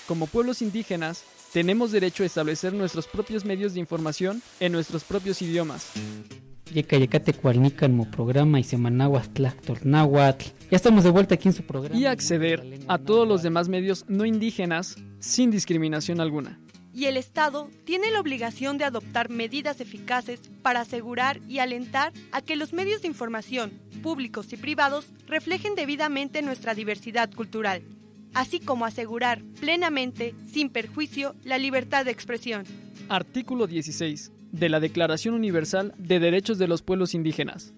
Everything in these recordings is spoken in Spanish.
como pueblos indígenas, tenemos derecho a establecer nuestros propios medios de información en nuestros propios idiomas. Yecayecate Cualnicanmo programa y Semanahuas Tlactornáhuatl. Ya estamos de vuelta aquí en su programa. Y acceder a todos los demás medios no indígenas sin discriminación alguna. Y el Estado tiene la obligación de adoptar medidas eficaces para asegurar y alentar a que los medios de información, públicos y privados, reflejen debidamente nuestra diversidad cultural, así como asegurar plenamente, sin perjuicio, la libertad de expresión. Artículo 16 de la Declaración Universal de Derechos de los Pueblos Indígenas.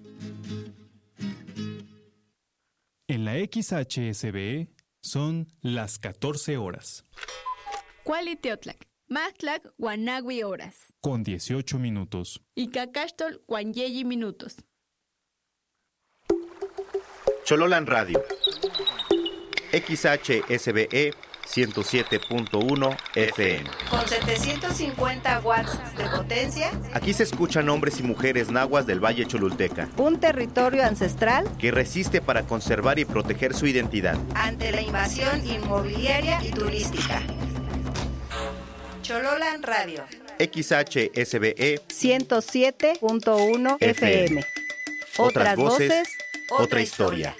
En la XHSBE son las 14 horas. Cualiteotlac, Mahtlac, Guanagui horas. Con 18 minutos. Y Cacastol, Guanyeyi minutos. Chololan Radio. XHSBE 107.1 FM. Con 750 watts de potencia. Aquí se escuchan hombres y mujeres nahuas del Valle Cholulteca. Un territorio ancestral que resiste para conservar y proteger su identidad ante la invasión inmobiliaria y turística. Chololan Radio. XHSBE 107.1 FM. Otras voces, otra historia.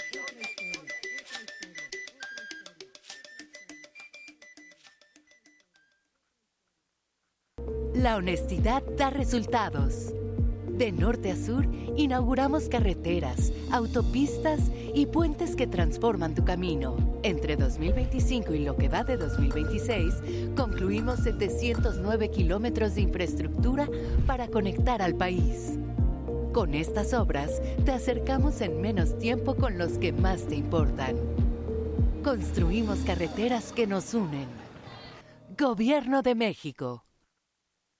La honestidad da resultados. De norte a sur, inauguramos carreteras, autopistas y puentes que transforman tu camino. Entre 2025 y lo que va de 2026, concluimos 709 kilómetros de infraestructura para conectar al país. Con estas obras, te acercamos en menos tiempo con los que más te importan. Construimos carreteras que nos unen. Gobierno de México.